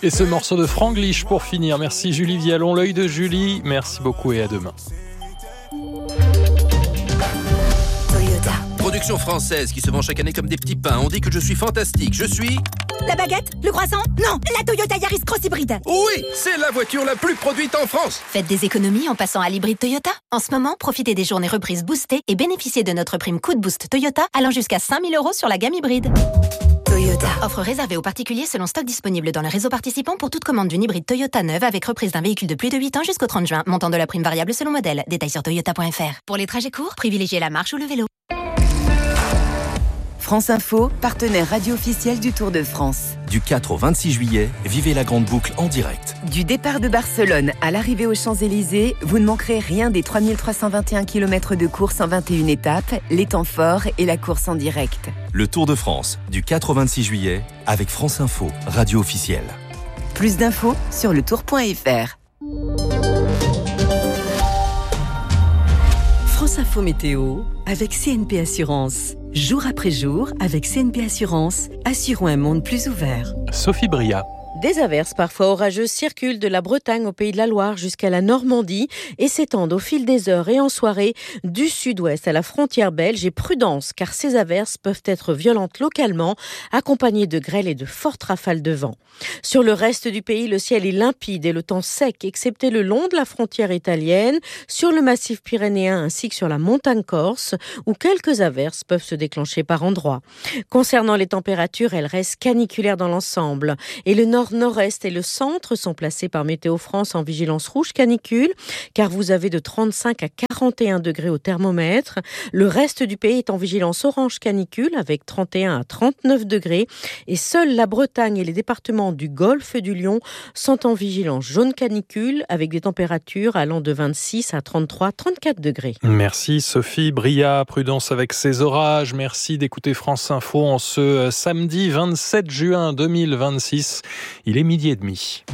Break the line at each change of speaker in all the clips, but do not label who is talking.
Et ce morceau de Franglish pour finir. Merci Julie Vialon, l'œil de Julie. Merci beaucoup et à demain.
Production française qui se vend chaque année comme des petits pains. On dit que je suis fantastique. Je suis...
La baguette? Le croissant? Non, la Toyota Yaris Cross Hybride.
Oui, c'est la voiture la plus produite en France.
Faites des économies en passant à l'hybride Toyota. En ce moment, profitez des journées reprises boostées et bénéficiez de notre prime coup de boost Toyota allant jusqu'à 5 000 € sur la gamme hybride. Toyota. Offre réservée aux particuliers selon stock disponible dans le réseau participant pour toute commande d'une hybride Toyota neuve avec reprise d'un véhicule de plus de 8 ans jusqu'au 30 juin. Montant de la prime variable selon modèle. Détails sur toyota.fr. Pour les trajets courts, privilégiez la marche ou le vélo.
France Info, partenaire radio officiel du Tour de France.
Du 4 au 26 juillet, vivez la grande boucle en direct.
Du départ de Barcelone à l'arrivée aux Champs-Élysées, vous ne manquerez rien des 3321 km de course en 21 étapes, les temps forts et la course en direct.
Le Tour de France, du 4 au 26 juillet, avec France Info, radio officielle.
Plus d'infos sur letour.fr.
France Info Météo avec CNP Assurance. Jour après jour, avec CNP Assurance, assurons un monde plus ouvert.
Sophie Bria.
Des averses parfois orageuses circulent de la Bretagne au Pays de la Loire jusqu'à la Normandie et s'étendent au fil des heures et en soirée du sud-ouest à la frontière belge. Et prudence, car ces averses peuvent être violentes localement, accompagnées de grêle et de fortes rafales de vent. Sur le reste du pays, le ciel est limpide et le temps sec, excepté le long de la frontière italienne, sur le massif pyrénéen ainsi que sur la montagne corse, où quelques averses peuvent se déclencher par endroits. Concernant les températures, elles restent caniculaires dans l'ensemble. Et le nord-est et le centre sont placés par Météo France en vigilance rouge canicule, car vous avez de 35 à 41 degrés au thermomètre. Le reste du pays est en vigilance orange canicule, avec 31 à 39 degrés. Et seuls la Bretagne et les départements du Golfe du Lion sont en vigilance jaune canicule, avec des températures allant de 26 à 33-34 degrés.
Merci Sophie Bria. Prudence avec ces orages. Merci d'écouter France Info en ce samedi 27 juin 2026. Il est 12h30.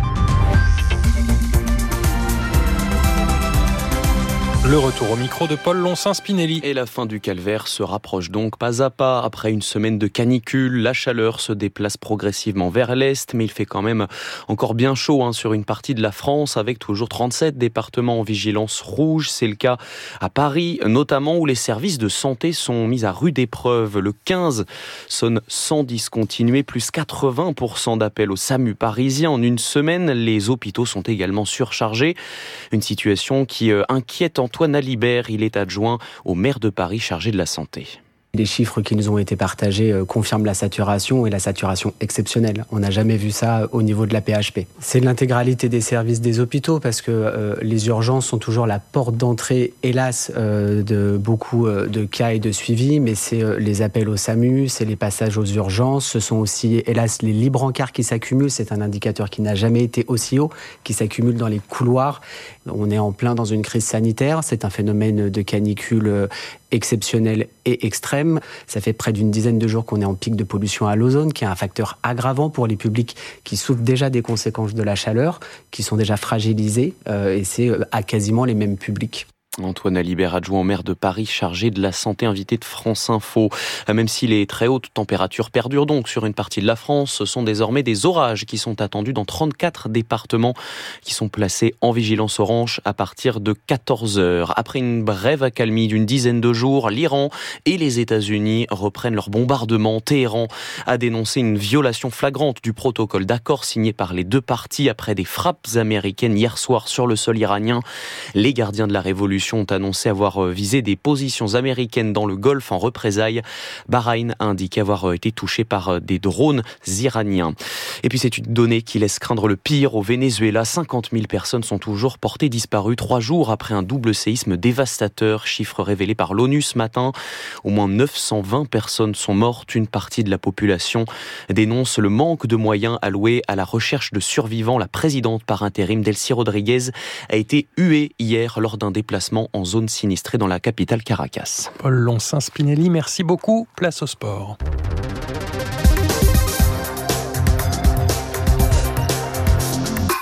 Le retour au micro de Paul Lonsin-Spinelli.
Et la fin du calvaire se rapproche donc pas à pas. Après une semaine de canicule, la chaleur se déplace progressivement vers l'est, mais il fait quand même encore bien chaud sur une partie de la France, avec toujours 37 départements en vigilance rouge. C'est le cas à Paris, notamment, où les services de santé sont mis à rude épreuve. Le 15 sonne sans discontinuer, plus 80% d'appels au SAMU parisien en une semaine. Les hôpitaux sont également surchargés. Une situation qui inquiète Antoine Alibert, il est adjoint au maire de Paris chargé de la santé.
Les chiffres qui nous ont été partagés confirment la saturation et la saturation exceptionnelle. On n'a jamais vu ça au niveau de la PHP. C'est l'intégralité des services des hôpitaux parce que les urgences sont toujours la porte d'entrée, hélas, de beaucoup de cas et de suivi, mais c'est les appels au SAMU, c'est les passages aux urgences, ce sont aussi, hélas, les libres encarts qui s'accumulent. C'est un indicateur qui n'a jamais été aussi haut, qui s'accumule dans les couloirs. On est en plein dans une crise sanitaire. C'est un phénomène de canicule exceptionnel et extrême. Ça fait près d'une dizaine de jours qu'on est en pic de pollution à l'ozone, qui est un facteur aggravant pour les publics qui souffrent déjà des conséquences de la chaleur, qui sont déjà fragilisés, et c'est à quasiment les mêmes publics.
Antoine Alibert, adjoint au maire de Paris, chargé de la santé, invité de France Info. Même si les très hautes températures perdurent donc sur une partie de la France, ce sont désormais des orages qui sont attendus dans 34 départements qui sont placés en vigilance orange à partir de 14h. Après une brève accalmie d'une dizaine de jours, l'Iran et les États-Unis reprennent leur bombardement. Téhéran a dénoncé une violation flagrante du protocole d'accord signé par les deux parties après des frappes américaines hier soir sur le sol iranien. Les gardiens de la révolution ont annoncé avoir visé des positions américaines dans le Golfe en représailles. Bahreïn a indiqué avoir été touché par des drones iraniens. Et puis c'est une donnée qui laisse craindre le pire au Venezuela. 50 000 personnes sont toujours portées disparues 3 jours après un double séisme dévastateur. Chiffre révélé par l'ONU ce matin. Au moins 920 personnes sont mortes. Une partie de la population dénonce le manque de moyens alloués à la recherche de survivants. La présidente par intérim, Delcy Rodriguez, a été huée hier lors d'un déplacement en zone sinistrée dans la capitale Caracas.
Paul Lonsin-Spinelli, merci beaucoup. Place au sport.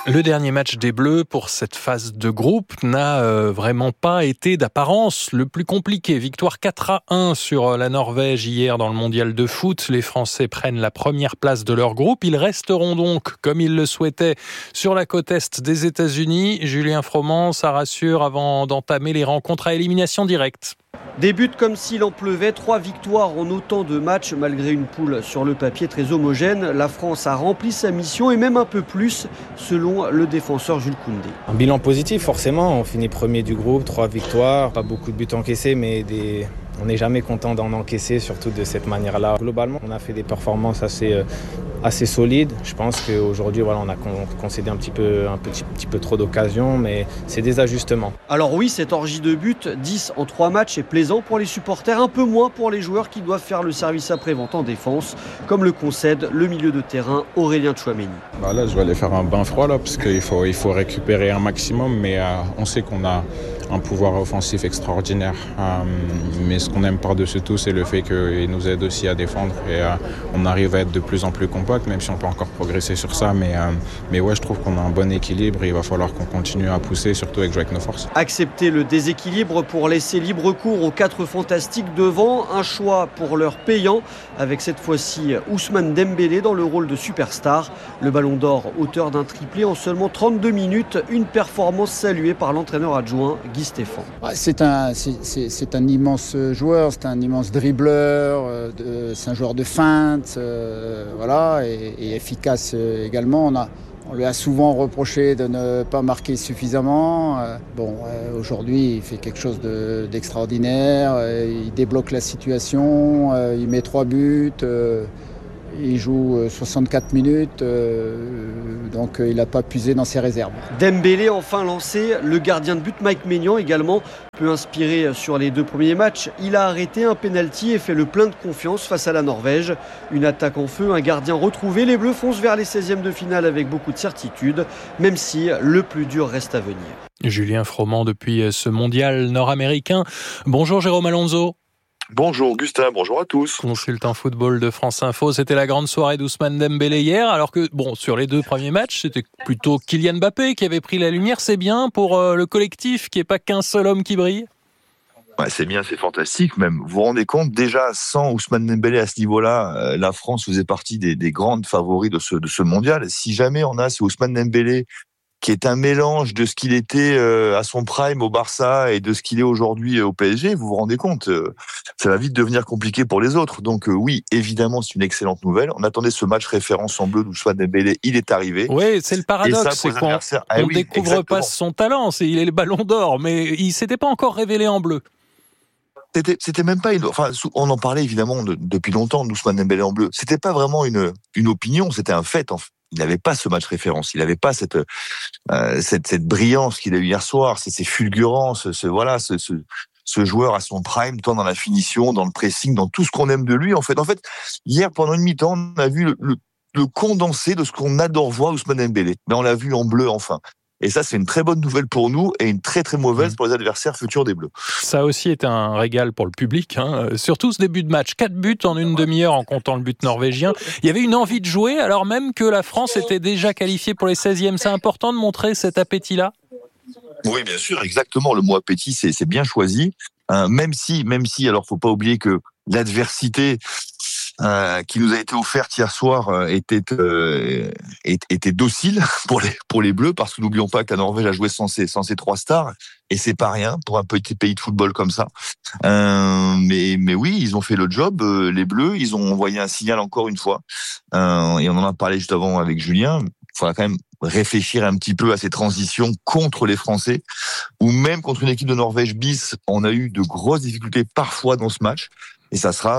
Le dernier match des Bleus pour cette phase de groupe n'a vraiment pas été d'apparence le plus compliqué. Victoire 4-1 sur la Norvège hier dans le mondial de foot. Les Français prennent la première place de leur groupe. Ils resteront donc, comme ils le souhaitaient, sur la côte est des États-Unis. Julien Froment, ça rassure avant d'entamer les rencontres à élimination directe.
Des buts comme s'il en pleuvait, 3 victoires en autant de matchs malgré une poule sur le papier très homogène. La France a rempli sa mission et même un peu plus selon le défenseur Jules Koundé.
Un bilan positif forcément, on finit premier du groupe, 3 victoires, pas beaucoup de buts encaissés mais on n'est jamais content d'en encaisser, surtout de cette manière-là. Globalement, on a fait des performances assez solides. Je pense qu'aujourd'hui, on a concédé un petit peu trop d'occasions, mais c'est des ajustements.
Alors oui, cette orgie de buts, 10 en 3 matchs, est plaisant pour les supporters, un peu moins pour les joueurs qui doivent faire le service après-vente en défense, comme le concède le milieu de terrain Aurélien Tchouaméni.
Là, je vais aller faire un bain froid, parce qu'il faut récupérer un maximum, mais on sait qu'on a un pouvoir offensif extraordinaire. Mais ce qu'on aime par-dessus tout, c'est le fait qu'il nous aide aussi à défendre et on arrive à être de plus en plus compact, même si on peut encore progresser sur ça. Mais ouais, je trouve qu'on a un bon équilibre et il va falloir qu'on continue à pousser, surtout avec jouer avec nos forces.
Accepter le déséquilibre pour laisser libre cours aux 4 fantastiques devant, un choix pour leur payant, avec cette fois-ci Ousmane Dembélé dans le rôle de superstar. Le Ballon d'Or, auteur d'un triplé en seulement 32 minutes, une performance saluée par l'entraîneur adjoint Guy Stéphane.
C'est un immense joueur, c'est un immense dribbleur, c'est un joueur de feinte, et efficace également. On lui a souvent reproché de ne pas marquer suffisamment. Aujourd'hui, il fait quelque chose d'extraordinaire. Il débloque la situation, il met 3 buts. Il joue 64 minutes, donc il n'a pas puisé dans ses réserves.
Dembélé enfin lancé, le gardien de but Mike Maignan également peut inspirer sur les 2 premiers matchs. Il a arrêté un pénalty et fait le plein de confiance face à la Norvège. Une attaque en feu, un gardien retrouvé. Les Bleus foncent vers les 16e de finale avec beaucoup de certitude, même si le plus dur reste à venir.
Julien Froment depuis ce mondial nord-américain. Bonjour Jérôme Alonso.
Bonjour Augustin, bonjour à tous.
Consultant football de France Info, c'était la grande soirée d'Ousmane Dembélé hier, alors que sur les 2 premiers matchs, c'était plutôt Kylian Mbappé qui avait pris la lumière. C'est bien pour le collectif, qui n'est pas qu'un seul homme qui brille.
Ouais, c'est bien, c'est fantastique même. Vous vous rendez compte, déjà sans Ousmane Dembélé à ce niveau-là, la France faisait partie des grandes favoris de ce mondial. Si jamais on a ce Ousmane Dembélé qui est un mélange de ce qu'il était à son prime au Barça et de ce qu'il est aujourd'hui au PSG, vous vous rendez compte, ça va vite devenir compliqué pour les autres. Donc oui, évidemment, c'est une excellente nouvelle. On attendait ce match référence en bleu d'Ousmane Dembélé, il est arrivé.
Oui, c'est le paradoxe, c'est qu'on ne découvre pas son talent. Il est le Ballon d'Or, mais il ne s'était pas encore révélé en bleu.
C'était même pas on en parlait évidemment depuis longtemps d'Ousmane Dembélé en bleu. C'était pas vraiment une opinion, c'était un fait en fait. Il n'avait pas ce match référence, il n'avait pas cette brillance qu'il a eu hier soir, ces fulgurances, ce joueur à son prime, tant dans la finition, dans le pressing, dans tout ce qu'on aime de lui. En fait, hier pendant une mi-temps, on a vu le condensé de ce qu'on adore voir Ousmane Dembélé, mais on l'a vu en bleu enfin. Et ça, c'est une très bonne nouvelle pour nous et une très très mauvaise pour les adversaires futurs des Bleus.
Ça aussi est un régal pour le public, surtout ce début de match. 4 buts en une demi-heure en comptant le but norvégien. Il y avait une envie de jouer alors même que la France était déjà qualifiée pour les 16e. C'est important de montrer cet appétit-là.
Oui, bien sûr, exactement. Le mot appétit, c'est bien choisi. Même si, alors faut pas oublier que l'adversité qui nous a été offerte hier soir était docile pour les Bleus, parce que n'oublions pas que la Norvège a joué sans ses 3 stars, et c'est pas rien pour un petit pays de football comme ça. Mais oui, ils ont fait le job, les Bleus, ils ont envoyé un signal encore une fois, et on en a parlé juste avant avec Julien. Il faudra quand même réfléchir un petit peu à ces transitions contre les Français, ou même contre une équipe de Norvège bis. On a eu de grosses difficultés parfois dans ce match, et ça sera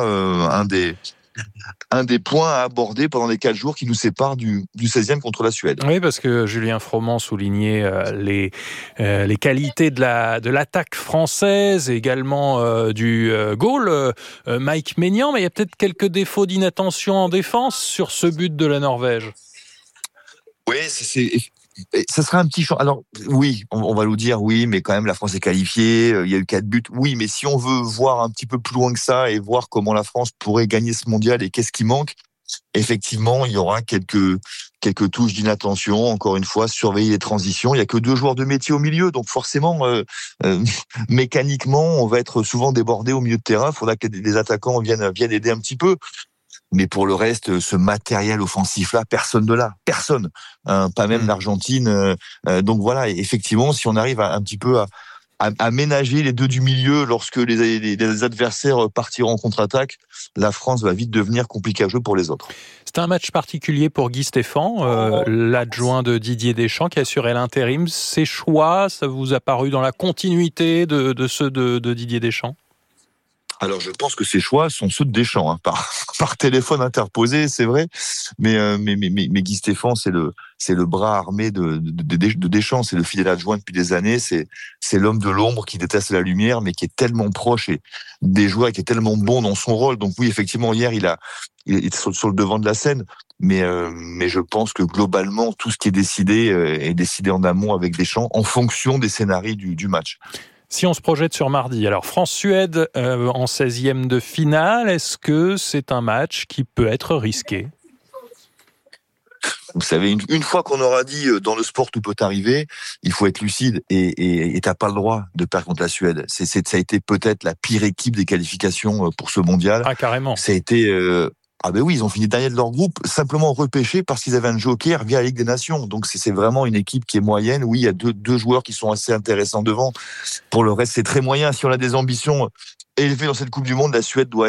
un des points à aborder pendant les 4 jours qui nous séparent du 16e contre la Suède.
Oui, parce que Julien Froment soulignait les qualités de l'attaque française, également du goal, Mike Maignan, mais il y a peut-être quelques défauts d'inattention en défense sur ce but de la Norvège.
Oui, ça sera un petit champ. Alors oui, on va nous dire oui, mais quand même la France est qualifiée, il y a eu 4 buts. Oui, mais si on veut voir un petit peu plus loin que ça et voir comment la France pourrait gagner ce mondial et qu'est-ce qui manque, effectivement, il y aura quelques touches d'inattention. Encore une fois, surveiller les transitions. Il y a que 2 joueurs de métier au milieu, donc forcément, mécaniquement, on va être souvent débordé au milieu de terrain. Il faudra que les attaquants viennent aider un petit peu. Mais pour le reste, ce matériel offensif-là, personne ne l'a. Personne. Pas même l'Argentine. Donc voilà, effectivement, si on arrive un petit peu à ménager les deux du milieu lorsque les adversaires partiront en contre-attaque, la France va vite devenir compliquée à jouer pour les autres.
C'était un match particulier pour Guy Stéphane, l'adjoint de Didier Deschamps qui assurait l'intérim. Ses choix, ça vous a paru dans la continuité de ceux de Didier Deschamps ?
Alors, je pense que ces choix sont ceux de Deschamps, par téléphone interposé, c'est vrai. Mais Guy Stéphane, c'est le bras armé de Deschamps, c'est le fidèle adjoint depuis des années. C'est l'homme de l'ombre qui déteste la lumière, mais qui est tellement proche des joueurs, qui est tellement bon dans son rôle. Donc oui, effectivement, hier, il est sur le devant de la scène. Mais je pense que globalement, tout ce qui est décidé en amont avec Deschamps, en fonction des scénarios du match.
Si on se projette sur mardi, alors France-Suède en 16e de finale, est-ce que c'est un match qui peut être risqué ?
Vous savez, une fois qu'on aura dit dans le sport tout peut arriver, il faut être lucide et t'as pas le droit de perdre contre la Suède. Ça a été peut-être la pire équipe des qualifications pour ce mondial.
Ah, carrément.
Ça a été... Ah ben oui, ils ont fini dernier de leur groupe, simplement repêchés parce qu'ils avaient un joker via la Ligue des Nations. Donc c'est vraiment une équipe qui est moyenne. Oui, il y a deux joueurs qui sont assez intéressants devant. Pour le reste, c'est très moyen. Si on a des ambitions élevées dans cette Coupe du Monde, la Suède doit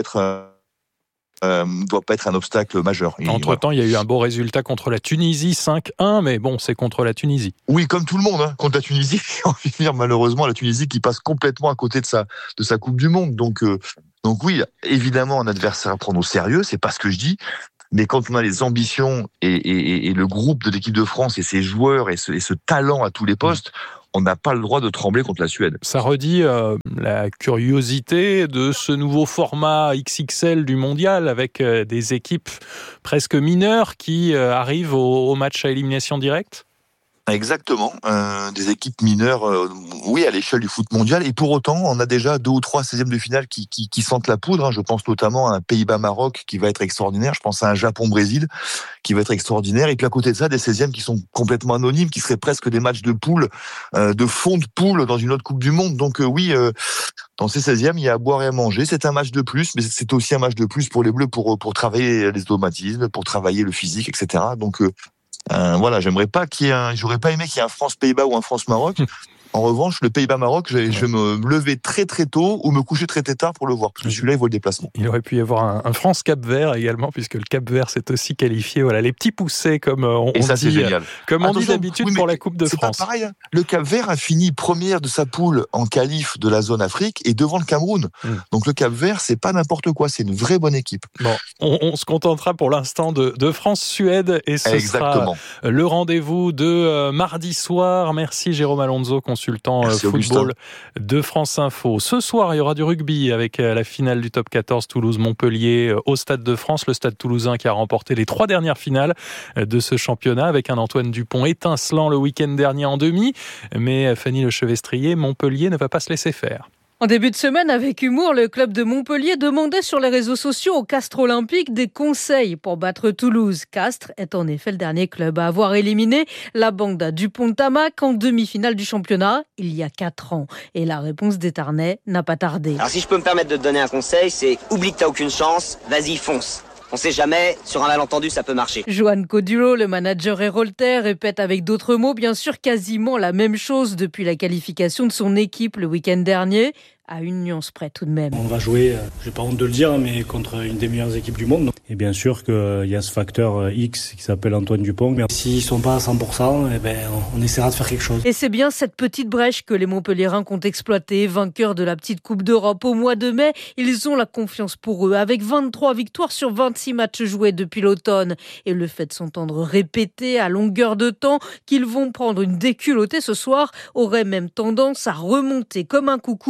pas être un obstacle majeur.
Entre-temps, il y a eu un beau résultat contre la Tunisie, 5-1, mais bon, c'est contre la Tunisie.
Oui, comme tout le monde, contre la Tunisie. On va finir malheureusement la Tunisie qui passe complètement à côté de sa Coupe du Monde. Donc oui, évidemment, un adversaire à prendre au sérieux, c'est pas ce que je dis. Mais quand on a les ambitions et le groupe de l'équipe de France et ses joueurs et ce talent à tous les postes, on n'a pas le droit de trembler contre la Suède.
Ça redit la curiosité de ce nouveau format XXL du mondial avec des équipes presque mineures qui arrivent au match à élimination directe.
Exactement, des équipes mineures, oui, à l'échelle du foot mondial. Et pour autant, on a déjà 2 ou 3 16e de finale qui sentent la poudre. Je pense notamment à un Pays-Bas-Maroc qui va être extraordinaire. Je pense à un Japon-Brésil qui va être extraordinaire. Et puis à côté de ça, des 16e qui sont complètement anonymes, qui seraient presque des matchs de poule, de fond de poule dans une autre Coupe du Monde. Donc oui, dans ces 16e, il y a à boire et à manger. C'est un match de plus, mais c'est aussi un match de plus pour les Bleus pour travailler les automatismes, pour travailler le physique, etc. Donc voilà, j'aurais pas aimé qu'il y ait un France-Pays-Bas ou un France-Maroc. En revanche, le Pays-Bas-Maroc, je vais me lever très très tôt ou me coucher très très tard pour le voir, parce que celui-là, il vaut le déplacement.
Il aurait pu y avoir un France-Cap-Vert également, puisque le Cap-Vert s'est aussi qualifié. Voilà, les petits poussés, comme on dit,
c'est génial.
Comme on dit d'habitude pour la Coupe de France.
C'est pas pareil, hein. Le Cap-Vert a fini première de sa poule en qualif de la zone Afrique et devant le Cameroun. Donc le Cap-Vert, c'est pas n'importe quoi, c'est une vraie bonne équipe.
Bon, on se contentera pour l'instant de France-Suède et ce sera le rendez-vous de mardi soir. Merci Jérôme Alonso, consultant football de France Info. Ce soir, il y aura du rugby avec la finale du top 14 Toulouse-Montpellier au Stade de France, le Stade toulousain qui a remporté les 3 dernières finales de ce championnat avec un Antoine Dupont étincelant le week-end dernier en demi. Mais Fanny Lechevestrier, Montpellier ne va pas se laisser faire.
En début de semaine, avec humour, le club de Montpellier demandait sur les réseaux sociaux au Castres Olympique des conseils pour battre Toulouse. Castres est en effet le dernier club à avoir éliminé la banda Dupont-Tamac en demi-finale du championnat il y a 4 ans. Et la réponse d'Étarnais n'a pas tardé.
Alors si je peux me permettre de te donner un conseil, c'est oublie que t'as aucune chance, vas-y fonce. On sait jamais, sur un malentendu, ça peut marcher.
Johan Codulo, le manager héroltais, répète avec d'autres mots, bien sûr, quasiment la même chose depuis la qualification de son équipe le week-end dernier. À une nuance près tout de même.
On va jouer, j'ai pas honte de le dire, mais contre une des meilleures équipes du monde. Et bien sûr qu'il y a ce facteur X qui s'appelle Antoine Dupont. Mais s'ils sont pas à 100%, on essaiera de faire quelque chose.
Et c'est bien cette petite brèche que les Montpelliérains comptent exploiter. Vainqueurs de la petite Coupe d'Europe au mois de mai, ils ont la confiance pour eux. Avec 23 victoires sur 26 matchs joués depuis l'automne. Et le fait de s'entendre répéter à longueur de temps qu'ils vont prendre une déculottée ce soir aurait même tendance à remonter comme un coucou le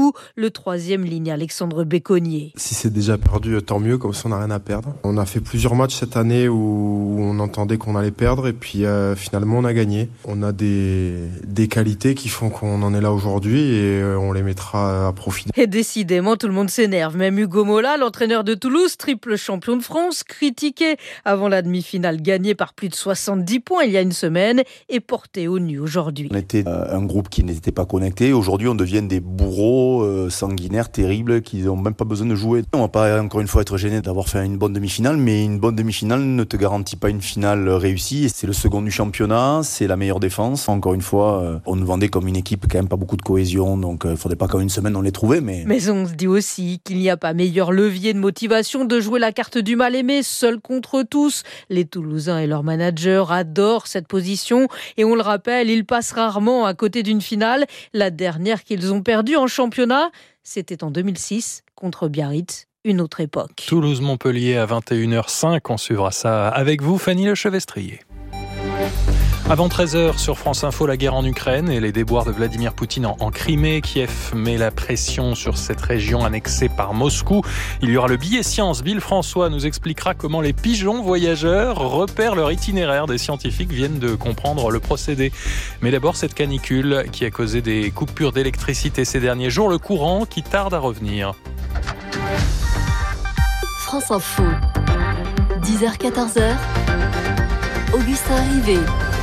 Le troisième ligne Alexandre Béconnier.
Si c'est déjà perdu, tant mieux, comme ça on n'a rien à perdre. On a fait plusieurs matchs cette année où on entendait qu'on allait perdre et puis finalement on a gagné. On a des qualités qui font qu'on en est là aujourd'hui et on les mettra à profit.
Et décidément, tout le monde s'énerve. Même Hugo Mola, l'entraîneur de Toulouse, triple champion de France, critiqué avant la demi-finale gagnée par plus de 70 points il y a une semaine et porté au nu aujourd'hui.
On était un groupe qui n'était pas connecté. Aujourd'hui, on devient des bourreaux sanguinaires, terribles, qui n'ont même pas besoin de jouer. On ne va pas encore une fois être gêné d'avoir fait une bonne demi-finale, mais une bonne demi-finale ne te garantit pas une finale réussie. C'est le second du championnat, c'est la meilleure défense. Encore une fois, on nous vendait comme une équipe quand même pas beaucoup de cohésion, donc il ne faudrait pas qu'en une semaine on les trouvait.
Mais on se dit aussi qu'il n'y a pas meilleur levier de motivation de jouer la carte du mal-aimé, seul contre tous. Les Toulousains et leurs managers adorent cette position et on le rappelle, ils passent rarement à côté d'une finale. La dernière qu'ils ont perdue en championnat, c'était en 2006 contre Biarritz. Une autre époque.
Toulouse-Montpellier à 21h05, on suivra ça avec vous, Fanny Lechevestrier. Avant 13h sur France Info, la guerre en Ukraine et les déboires de Vladimir Poutine en Crimée. Kiev met la pression sur cette région annexée par Moscou. Il y aura le billet science. Bill François nous expliquera comment les pigeons voyageurs repèrent leur itinéraire. Des scientifiques viennent de comprendre le procédé. Mais d'abord, cette canicule qui a causé des coupures d'électricité ces derniers jours. Le courant qui tarde à revenir.
France Info, 10h-14h, Augustin Rivet.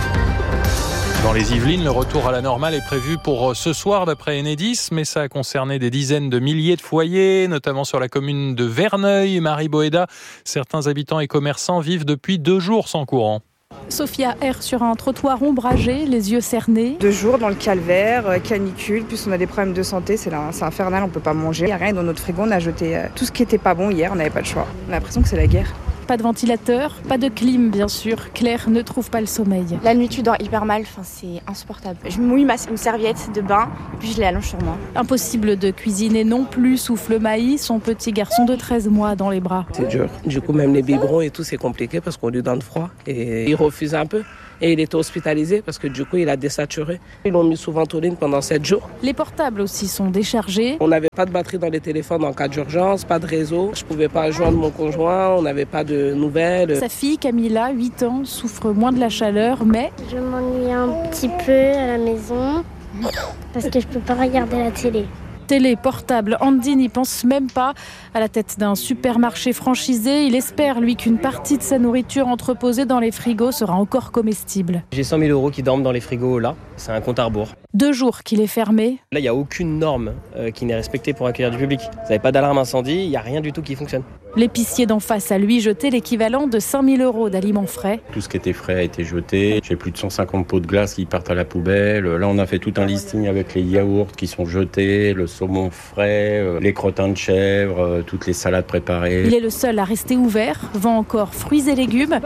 Dans les Yvelines, le retour à la normale est prévu pour ce soir d'après Enedis, mais ça a concerné des dizaines de milliers de foyers, notamment sur la commune de Verneuil, Marie-Boéda. Certains habitants et commerçants vivent depuis 2 jours sans courant.
Sophia erre sur un trottoir ombragé, les yeux cernés.
2 jours dans le calvaire, canicule, plus on a des problèmes de santé, c'est infernal, on peut pas manger. Il n'y a rien dans notre frigo, on a jeté tout ce qui était pas bon hier, on n'avait pas le choix. On a l'impression que c'est la guerre.
Pas de ventilateur, pas de clim bien sûr. Claire ne trouve pas le sommeil.
La nuit tu dors hyper mal, c'est insupportable. Je mouille une serviette de bain et puis je l'allonge sur moi.
Impossible de cuisiner non plus, souffle Maï, son petit garçon de 13 mois dans les bras.
C'est dur. Du coup même les biberons et tout c'est compliqué parce qu'on lui donne froid et il refuse un peu. Et il était hospitalisé parce que du coup il a désaturé. Ils l'ont mis sous ventoline pendant 7 jours.
Les portables aussi sont déchargés.
On n'avait pas de batterie dans les téléphones en cas d'urgence, pas de réseau. Je pouvais pas joindre mon conjoint, on n'avait pas de nouvelles.
Sa fille Camilla, 8 ans, souffre moins de la chaleur mais...
Je m'ennuie un petit peu à la maison parce que je peux pas regarder la télé.
Télé, portable, Andy n'y pense même pas. À la tête d'un supermarché franchisé, il espère, lui, qu'une partie de sa nourriture entreposée dans les frigos sera encore comestible.
J'ai 100 000 € qui dorment dans les frigos là, c'est un compte à rebours.
2 jours qu'il est fermé.
Là, il n'y a aucune norme qui n'est respectée pour accueillir du public. Vous n'avez pas d'alarme incendie, il n'y a rien du tout qui fonctionne.
L'épicier d'en face a lui jeté l'équivalent de 5 000 € d'aliments frais.
Tout ce qui était frais a été jeté. J'ai plus de 150 pots de glace qui partent à la poubelle. Là, on a fait tout un listing avec les yaourts qui sont jetés, le saumon frais, les crottins de chèvre, toutes les salades préparées.
Il est le seul à rester ouvert, vend encore fruits et légumes.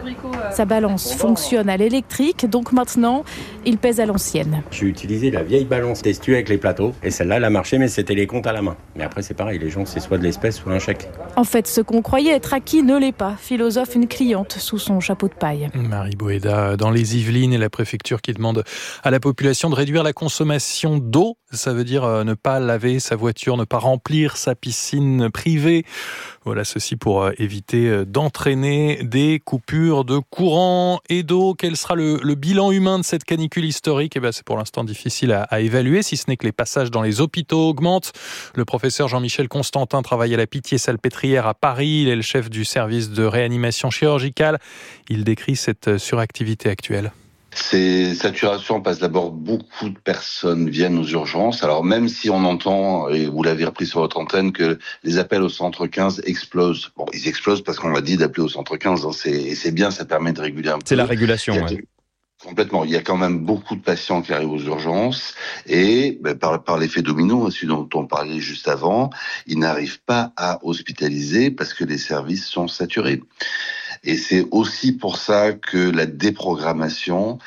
Sa balance fonctionne à l'électrique, donc maintenant, il pèse à l'ancienne.
J'ai utilisé la vieille balance testuée avec les plateaux. Et celle-là, elle a marché, mais c'était les comptes à la main. Mais après, c'est pareil, les gens, c'est soit de l'espèce, soit un chèque.
En fait, ce qu'on croyait être acquis ne l'est pas. Philosophe une cliente sous son chapeau de paille.
Marie-Boéda, dans les Yvelines et la préfecture qui demande à la population de réduire la consommation d'eau. Ça veut dire ne pas laver sa voiture, ne pas remplir sa piscine privée. Voilà, ceci pour éviter d'entraîner des coupures de courant et d'eau. Quel sera le bilan humain de cette canicule historique ? C'est pour l'instant difficile à évaluer, si ce n'est que les passages dans les hôpitaux augmentent. Le professeur Jean-Michel Constantin travaille à la Pitié-Salpêtrière à Paris. Il est le chef du service de réanimation chirurgicale. Il décrit cette suractivité actuelle.
Ces saturations passent d'abord, beaucoup de personnes viennent aux urgences. Alors même si on entend, et vous l'avez repris sur votre antenne, que les appels au centre 15 explosent. Bon, ils explosent parce qu'on m'a dit d'appeler au centre 15, et c'est bien, ça permet de réguler un peu.
C'est la régulation,
Complètement. Il y a quand même beaucoup de patients qui arrivent aux urgences et par l'effet domino, celui dont on parlait juste avant, ils n'arrivent pas à hospitaliser parce que les services sont saturés. Et c'est aussi pour ça que la déprogrammation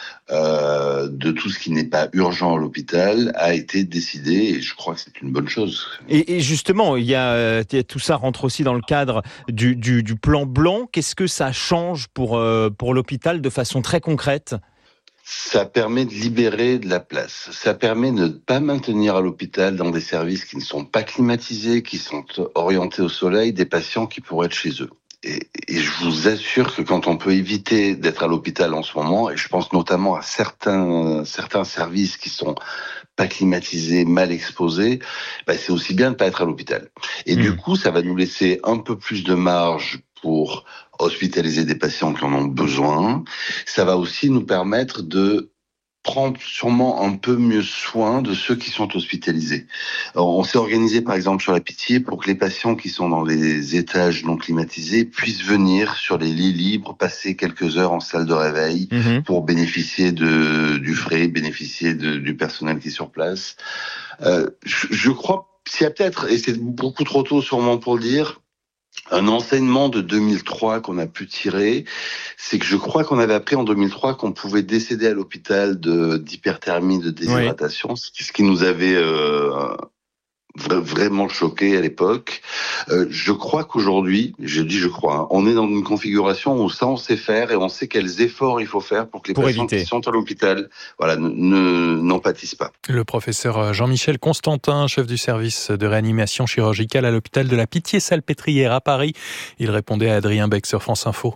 de tout ce qui n'est pas urgent à l'hôpital a été décidée, et je crois que c'est une bonne chose.
Et justement, tout ça rentre aussi dans le cadre du plan blanc. Qu'est-ce que ça change pour l'hôpital de façon très concrète ?
ça permet de libérer de la place. Ça permet de ne pas maintenir à l'hôpital dans des services qui ne sont pas climatisés, qui sont orientés au soleil, des patients qui pourraient être chez eux. Et je vous assure que quand on peut éviter d'être à l'hôpital en ce moment, et je pense notamment à certains services qui sont pas climatisés, mal exposés, c'est aussi bien de pas être à l'hôpital. Et du coup, ça va nous laisser un peu plus de marge pour hospitaliser des patients qui en ont besoin. Ça va aussi nous permettre de prendre sûrement un peu mieux soin de ceux qui sont hospitalisés. Alors, on s'est organisé par exemple sur la Pitié pour que les patients qui sont dans les étages non climatisés puissent venir sur les lits libres, passer quelques heures en salle de réveil pour bénéficier du frais, bénéficier du personnel qui est sur place. Je crois, s'il y a peut-être, et c'est beaucoup trop tôt sûrement pour le dire, un enseignement de 2003 qu'on a pu tirer, c'est que je crois qu'on avait appris en 2003 qu'on pouvait décéder à l'hôpital d'hyperthermie, de déshydratation, ce qui nous avait vraiment choqué à l'époque. Je crois qu'aujourd'hui, je crois, on est dans une configuration où ça on sait faire et on sait quels efforts il faut faire pour que les patients qui sont à l'hôpital n'en pâtissent pas.
Le professeur Jean-Michel Constantin, chef du service de réanimation chirurgicale à l'hôpital de la Pitié-Salpêtrière à Paris. Il répondait à Adrien Beck sur France Info.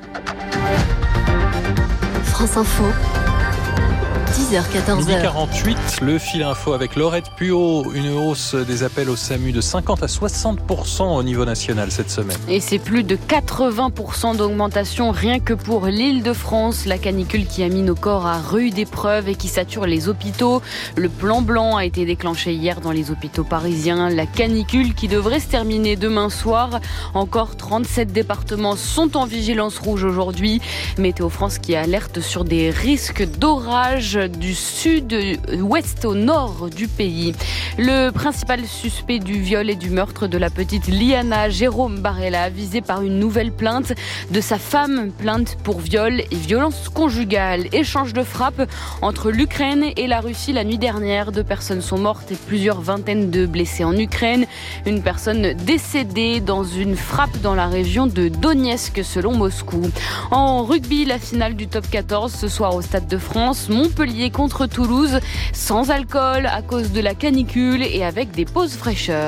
France Info. 10h-14h.
12h48, le fil info avec Laurette Puot. Une hausse des appels au SAMU de 50 à 60% au niveau national cette semaine.
Et c'est plus de 80% d'augmentation rien que pour l'Île-de-France. La canicule qui a mis nos corps à rude épreuve et qui sature les hôpitaux. Le plan blanc a été déclenché hier dans les hôpitaux parisiens. La canicule qui devrait se terminer demain soir. Encore 37 départements sont en vigilance rouge aujourd'hui. Météo France qui alerte sur des risques d'orage du sud-ouest au nord du pays. Le principal suspect du viol et du meurtre de la petite Liana, Jérôme Barella, visé par une nouvelle plainte de sa femme, plainte pour viol et violence conjugale. Échange de frappes entre l'Ukraine et la Russie la nuit dernière. 2 personnes sont mortes et plusieurs vingtaines de blessés en Ukraine. Une personne décédée dans une frappe dans la région de Donetsk selon Moscou. En rugby, la finale du top 14 ce soir au Stade de France. Montpellier contre Toulouse, sans alcool à cause de la canicule et avec des pauses fraîcheurs.